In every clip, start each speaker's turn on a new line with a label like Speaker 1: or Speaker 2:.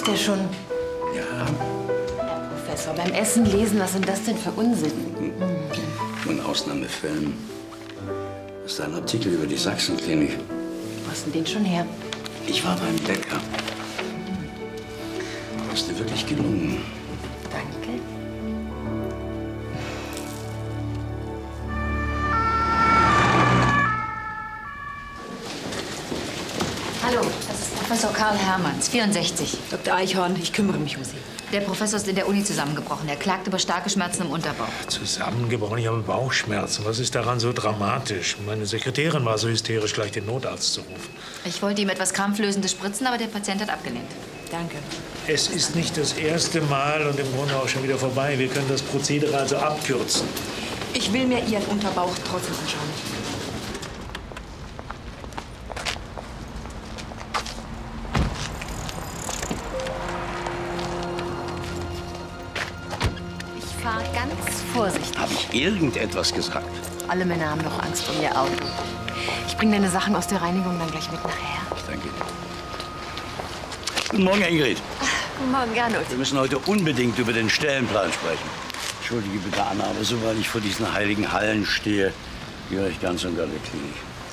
Speaker 1: der schon?
Speaker 2: Ja.
Speaker 1: Herr Professor, beim Essen lesen, was sind das denn für Unsinn?
Speaker 2: Nur in Ausnahmefällen. Das ist ein Artikel über die Sachsenklinik.
Speaker 1: Wo hast du den schon her?
Speaker 2: Ich war beim Bäcker. Das ist dir wirklich gelungen.
Speaker 1: Danke. Hallo, das ist
Speaker 3: Professor Karl Hermanns, 64.
Speaker 1: Dr. Eichhorn, ich kümmere mich um Sie.
Speaker 3: Der Professor ist in der Uni zusammengebrochen. Er klagt über starke Schmerzen im Unterbauch.
Speaker 4: Zusammengebrochen? Ich habe Bauchschmerzen. Was ist daran so dramatisch? Meine Sekretärin war so hysterisch, gleich den Notarzt zu rufen.
Speaker 3: Ich wollte ihm etwas Krampflösendes spritzen, aber der Patient hat abgelehnt.
Speaker 1: Danke.
Speaker 4: Es ist nicht das erste Mal und im Grunde auch schon wieder vorbei. Wir können das Prozedere also abkürzen.
Speaker 1: Ich will mir Ihren Unterbauch trotzdem anschauen. Ich fahre ganz vorsichtig.
Speaker 2: Habe ich irgendetwas gesagt?
Speaker 1: Alle Männer haben doch Angst um ihr Auto. Ich bringe deine Sachen aus der Reinigung dann gleich mit nachher.
Speaker 2: Danke. Guten Morgen, Ingrid.
Speaker 1: Guten Morgen, Gernot.
Speaker 2: Wir müssen heute unbedingt über den Stellenplan sprechen. Entschuldige bitte, Anna, aber sobald ich vor diesen heiligen Hallen stehe, gehöre ich ganz und gar der Klinik.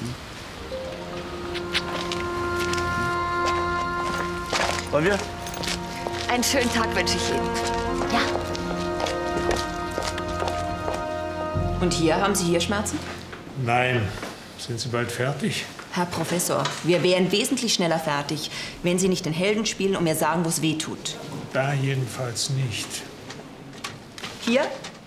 Speaker 2: Wollen wir?
Speaker 1: Einen schönen Tag wünsche ich Ihnen. Ja.
Speaker 5: Und hier, haben Sie hier Schmerzen?
Speaker 4: Nein. Sind Sie bald fertig?
Speaker 5: Herr Professor, wir wären wesentlich schneller fertig, wenn Sie nicht den Helden spielen und mir sagen, wo es weh tut.
Speaker 4: Da jedenfalls nicht.
Speaker 5: Hier?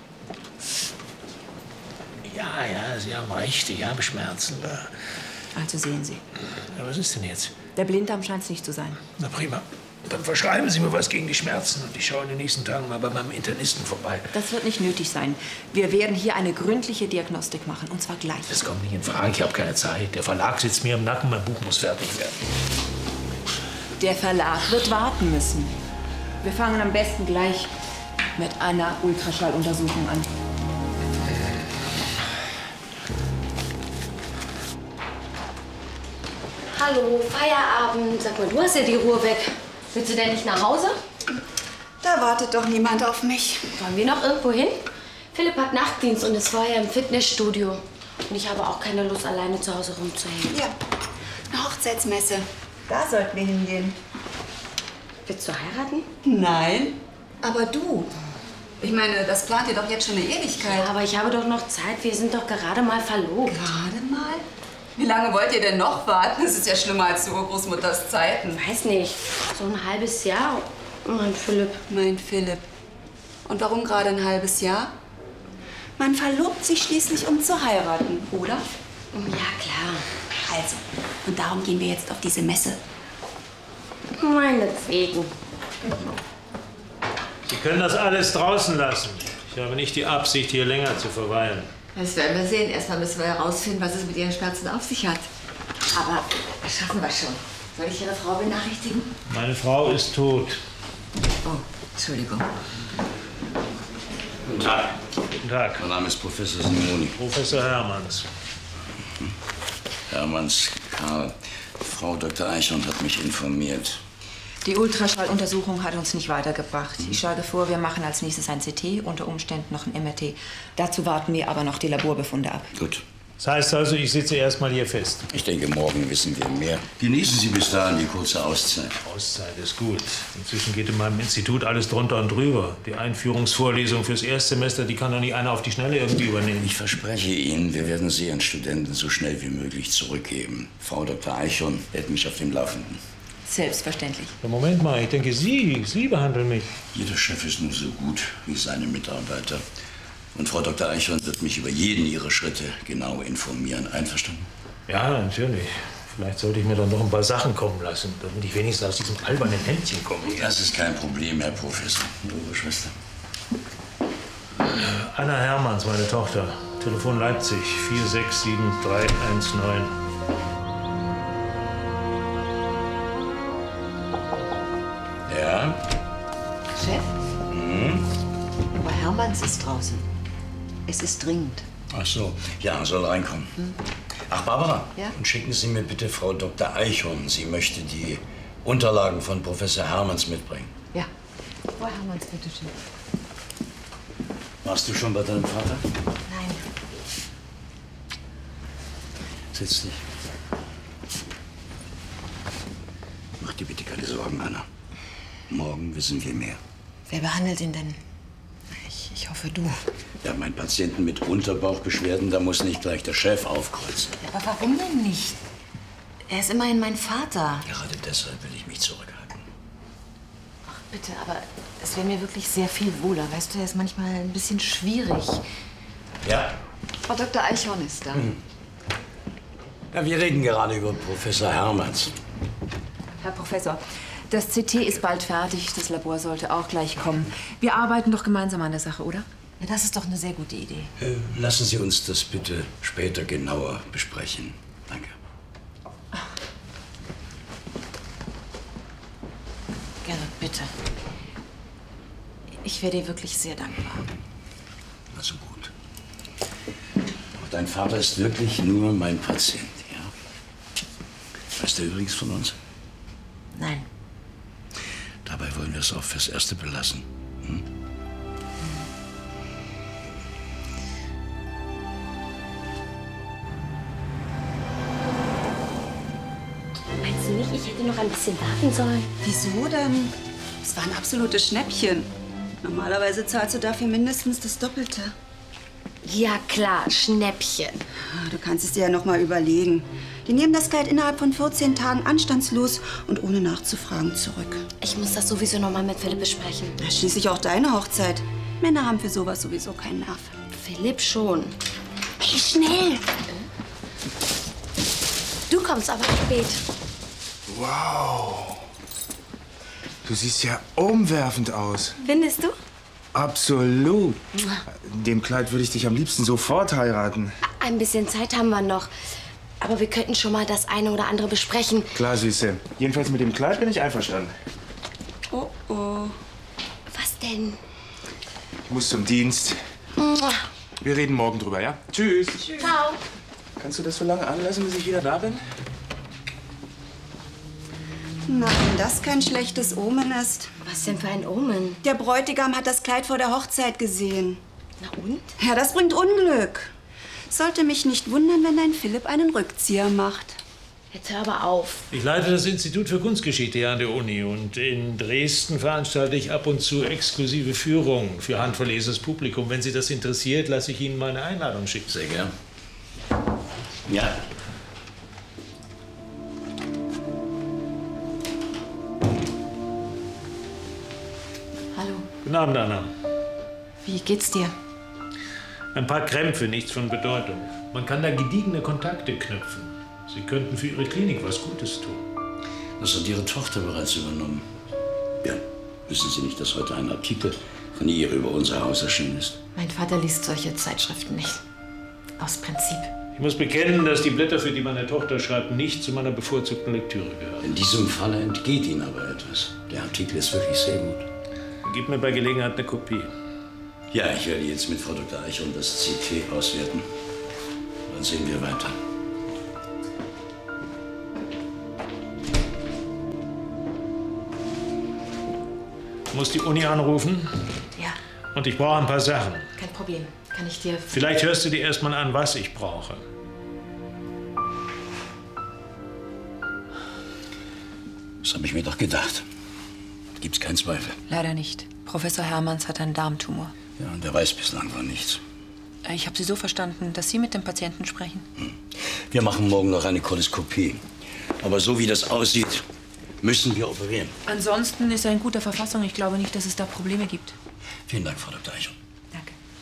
Speaker 4: Ja, Sie haben recht. Ich habe Schmerzen da.
Speaker 5: Also sehen Sie.
Speaker 4: Ja, was ist denn jetzt?
Speaker 5: Der Blinddarm scheint es nicht zu sein.
Speaker 4: Na prima. Dann verschreiben Sie mir was gegen die Schmerzen und ich schaue in den nächsten Tagen mal bei meinem Internisten vorbei.
Speaker 5: Das wird nicht nötig sein. Wir werden hier eine gründliche Diagnostik machen, und zwar gleich.
Speaker 4: Das kommt nicht in Frage. Ich habe keine Zeit. Der Verlag sitzt mir im Nacken. Mein Buch muss fertig werden.
Speaker 5: Der Verlag wird warten müssen. Wir fangen am besten gleich mit einer Ultraschalluntersuchung an.
Speaker 1: Hallo, Feierabend. Sag mal, du hast ja die Ruhe weg. Willst du denn nicht nach Hause?
Speaker 6: Da wartet doch niemand auf mich.
Speaker 1: Wollen wir noch irgendwo hin? Philipp hat Nachtdienst und ist vorher im Fitnessstudio. Und ich habe auch keine Lust, alleine zu Hause rumzuhängen.
Speaker 6: Ja, eine Hochzeitsmesse. Da sollten wir hingehen.
Speaker 1: Willst du heiraten?
Speaker 6: Nein, aber du. Ich meine, das plant ihr doch jetzt schon eine Ewigkeit.
Speaker 1: Ja, aber ich habe doch noch Zeit. Wir sind doch gerade mal verlobt.
Speaker 6: Gerade mal? Wie lange wollt ihr denn noch warten? Das ist ja schlimmer als zu Urgroßmutters Zeiten.
Speaker 1: Weiß nicht. So ein halbes Jahr. Mein Philipp.
Speaker 6: Mein Philipp. Und warum gerade ein halbes Jahr? Man verlobt sich schließlich, um zu heiraten, oder?
Speaker 1: Ja, klar.
Speaker 6: Also, und darum gehen wir jetzt auf diese Messe.
Speaker 1: Meinetwegen.
Speaker 4: Sie können das alles draußen lassen. Ich habe nicht die Absicht, hier länger zu verweilen.
Speaker 7: Das werden wir sehen. Erstmal müssen wir herausfinden, was es mit Ihren Schmerzen auf sich hat. Aber das schaffen wir schon. Soll ich Ihre Frau benachrichtigen?
Speaker 4: Meine Frau ist tot.
Speaker 7: Oh, Entschuldigung.
Speaker 2: Guten Tag.
Speaker 4: Guten Tag.
Speaker 2: Mein Name ist Professor Simoni.
Speaker 4: Professor Hermanns.
Speaker 2: Hermanns, Karl. Frau Dr. Eichhorn hat mich informiert.
Speaker 5: Die Ultraschalluntersuchung hat uns nicht weitergebracht. Ich schlage vor, wir machen als nächstes ein CT, unter Umständen noch ein MRT. Dazu warten wir aber noch die Laborbefunde ab.
Speaker 2: Gut.
Speaker 4: Das heißt also, ich sitze erstmal hier fest.
Speaker 2: Ich denke, morgen wissen wir mehr. Genießen Sie bis dahin die kurze Auszeit.
Speaker 4: Auszeit ist gut. Inzwischen geht in meinem Institut alles drunter und drüber. Die Einführungsvorlesung fürs Erstsemester, die kann doch nicht einer auf die Schnelle irgendwie übernehmen.
Speaker 2: Ich verspreche Ihnen, wir werden Sie Ihren Studenten so schnell wie möglich zurückgeben. Frau Dr. Eichhorn hält mich auf dem Laufenden.
Speaker 5: Selbstverständlich.
Speaker 4: Ja, Moment mal, ich denke, Sie behandeln mich.
Speaker 2: Jeder Chef ist nur so gut wie seine Mitarbeiter. Und Frau Dr. Eichhorn wird mich über jeden Ihrer Schritte genau informieren. Einverstanden?
Speaker 4: Ja, natürlich. Vielleicht sollte ich mir dann noch ein paar Sachen kommen lassen, damit ich wenigstens aus diesem albernen Händchen komme.
Speaker 2: Das ist kein Problem, Herr Professor. Ihre Schwester.
Speaker 4: Anna Hermanns, meine Tochter. Telefon Leipzig, 4673119.
Speaker 2: Ja?
Speaker 7: Chef? Aber Hermanns ist draußen. Es ist dringend.
Speaker 2: Ach so. Ja, soll reinkommen. Ach, Barbara.
Speaker 7: Ja?
Speaker 2: Und schicken Sie mir bitte Frau Dr. Eichhorn. Sie möchte die Unterlagen von Professor Hermanns mitbringen.
Speaker 3: Ja. Frau Hermanns, bitteschön.
Speaker 2: Warst du schon bei deinem Vater?
Speaker 3: Nein.
Speaker 2: Setz dich. Mach dir bitte keine Sorgen, Anna. Morgen wissen wir mehr.
Speaker 3: Wer behandelt ihn denn? Ich hoffe, du.
Speaker 2: Ja, mein Patienten mit Unterbauchbeschwerden, da muss nicht gleich der Chef aufkreuzen.
Speaker 3: Aber warum denn nicht? Er ist immerhin mein Vater.
Speaker 2: Gerade deshalb will ich mich zurückhalten.
Speaker 3: Ach, bitte, aber es wäre mir wirklich sehr viel wohler. Weißt du, er ist manchmal ein bisschen schwierig.
Speaker 2: Ja?
Speaker 7: Frau Dr. Eichhorn ist da.
Speaker 2: Ja, wir reden gerade über Professor Hermanns.
Speaker 5: Herr Professor, das CT ist bald fertig. Das Labor sollte auch gleich kommen. Wir arbeiten doch gemeinsam an der Sache, oder?
Speaker 3: Ja, das ist doch eine sehr gute Idee.
Speaker 2: Lassen Sie uns das bitte später genauer besprechen. Danke.
Speaker 3: Gerrit, bitte. Ich wäre dir wirklich sehr dankbar.
Speaker 2: Also gut. Aber dein Vater ist wirklich nur mein Patient, ja? Weißt du übrigens von uns?
Speaker 3: Nein.
Speaker 2: Dabei wollen wir es auch fürs Erste belassen. Hm?
Speaker 1: Meinst du nicht, ich hätte noch ein bisschen warten sollen?
Speaker 6: Wieso denn? Es war ein absolutes Schnäppchen. Normalerweise zahlst du dafür mindestens das Doppelte.
Speaker 1: Ja klar, Schnäppchen.
Speaker 6: Du kannst es dir ja noch mal überlegen. Die nehmen das Geld innerhalb von 14 Tagen anstandslos und ohne nachzufragen zurück.
Speaker 1: Ich muss das sowieso noch mal mit Philipp besprechen.
Speaker 6: Ja, schließlich auch deine Hochzeit. Männer haben für sowas sowieso keinen Nerv.
Speaker 1: Philipp schon. Hey, schnell! Du kommst aber spät.
Speaker 8: Wow. Du siehst ja umwerfend aus.
Speaker 1: Findest du?
Speaker 8: Absolut. In dem Kleid würde ich dich am liebsten sofort heiraten.
Speaker 1: Ein bisschen Zeit haben wir noch. Aber wir könnten schon mal das eine oder andere besprechen.
Speaker 8: Klar, Süße. Jedenfalls mit dem Kleid bin ich einverstanden.
Speaker 6: Oh, oh.
Speaker 1: Was denn?
Speaker 8: Ich muss zum Dienst. Wir reden morgen drüber, ja? Tschüss.
Speaker 1: Ciao.
Speaker 8: Kannst du das so lange anlassen, bis ich wieder da bin?
Speaker 6: Na, wenn das kein schlechtes Omen ist.
Speaker 1: Was denn für ein Omen?
Speaker 6: Der Bräutigam hat das Kleid vor der Hochzeit gesehen.
Speaker 1: Na und?
Speaker 6: Ja, das bringt Unglück. Sollte mich nicht wundern, wenn dein Philipp einen Rückzieher macht.
Speaker 1: Jetzt hör aber auf.
Speaker 4: Ich leite das Institut für Kunstgeschichte hier an der Uni und in Dresden veranstalte ich ab und zu exklusive Führungen für handverlesenes Publikum. Wenn Sie das interessiert, lasse ich Ihnen meine Einladung schicken.
Speaker 2: Sehr gern. Ja.
Speaker 3: Hallo.
Speaker 4: Guten Abend, Anna.
Speaker 3: Wie geht's dir?
Speaker 4: Ein paar Krämpfe, nichts von Bedeutung. Man kann da gediegene Kontakte knüpfen. Sie könnten für Ihre Klinik was Gutes tun.
Speaker 2: Das hat Ihre Tochter bereits übernommen. Ja, wissen Sie nicht, dass heute ein Artikel von ihr über unser Haus erschienen ist?
Speaker 3: Mein Vater liest solche Zeitschriften nicht. Aus Prinzip.
Speaker 4: Ich muss bekennen, dass die Blätter, für die meine Tochter schreibt, nicht zu meiner bevorzugten Lektüre gehören.
Speaker 2: In diesem Falle entgeht Ihnen aber etwas. Der Artikel ist wirklich sehr gut.
Speaker 4: Gib mir bei Gelegenheit eine Kopie.
Speaker 2: Ja, ich werde jetzt mit Frau Dr. Eichhorn das CT auswerten. Dann sehen wir weiter.
Speaker 4: Ich muss die Uni anrufen
Speaker 3: Ja,
Speaker 4: und ich brauche ein paar Sachen.
Speaker 3: kein Problem. Kann ich dir...
Speaker 4: Vielleicht hörst du dir erst mal an, was ich brauche.
Speaker 2: Das habe ich mir doch gedacht. Gibt's keinen Zweifel.
Speaker 5: Leider nicht. Professor Hermanns hat einen Darmtumor.
Speaker 2: Ja, und der weiß bislang von nichts.
Speaker 5: Ich habe Sie so verstanden, dass Sie mit dem Patienten sprechen.
Speaker 2: Wir machen morgen noch eine Koloskopie. Aber so wie das aussieht, müssen wir operieren.
Speaker 5: Ansonsten ist er in guter Verfassung. Ich glaube nicht, dass es da Probleme gibt.
Speaker 2: Vielen Dank, Frau Dr. Eichhorn.